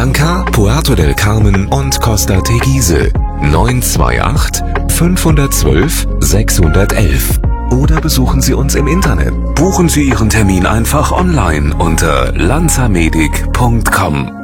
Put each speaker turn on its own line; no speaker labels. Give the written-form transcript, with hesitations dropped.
Anca, Puerto del Carmen und Costa Teguise 928 512 611. Oder besuchen Sie uns im Internet. Buchen Sie Ihren Termin einfach online unter lanzamedic.com.